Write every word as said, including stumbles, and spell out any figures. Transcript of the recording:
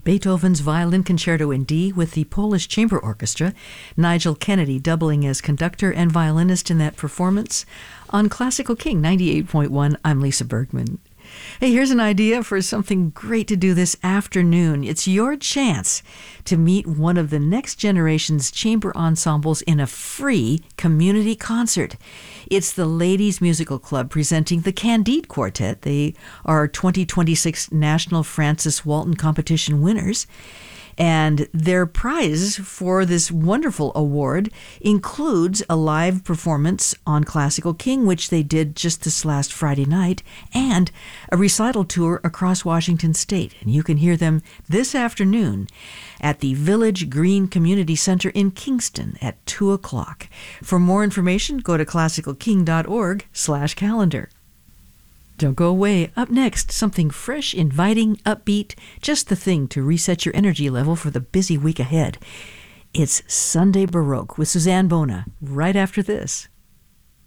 Beethoven's Violin Concerto in D with the Polish Chamber Orchestra, Nigel Kennedy doubling as conductor and violinist in that performance. On Classical King ninety-eight point one, I'm Lisa Bergman. Hey, here's an idea for something great to do this afternoon. It's your chance to meet one of the next generation's chamber ensembles in a free community concert. It's the Ladies Musical Club presenting the Candide Quartet. They are twenty twenty-six National Francis Walton Competition winners. And their prize for this wonderful award includes a live performance on Classical King, which they did just this last Friday night, and a recital tour across Washington State. And you can hear them this afternoon at the Village Green Community Center in Kingston at two o'clock. For more information, go to classical king dot org slash calendar. Don't go away. Up next, something fresh, inviting, upbeat, just the thing to reset your energy level for the busy week ahead. It's Sunday Baroque with Suzanne Bona, right after this.